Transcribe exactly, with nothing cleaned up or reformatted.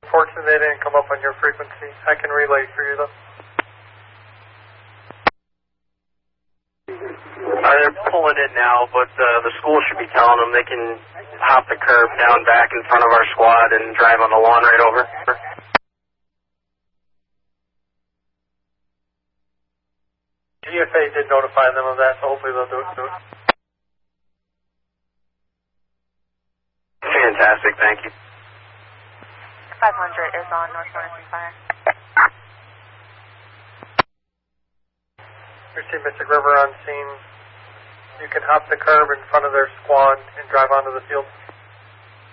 Fortunately, they didn't come up on your frequency. I can relay for you, though. Uh, they're pulling in now, but uh, the school should be telling them they can hop the curb down back in front of our squad and drive on the lawn right over. G F A did notify them of that, so hopefully they'll do it soon. Fantastic, thank you. five hundred is on North Morrison Fire. Received Mystic River on scene. You can hop the curb in front of their squad and drive onto the field.